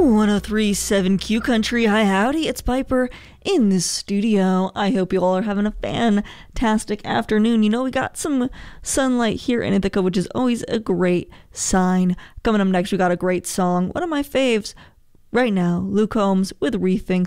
1037 Q Country. Hi, howdy, it's Piper in the studio. I hope you all are having a fantastic afternoon. You know, we got some sunlight here in Ithaca, which is always a great sign. Coming up next, we got a great song, one of my faves right now, Luke Combs with Rethink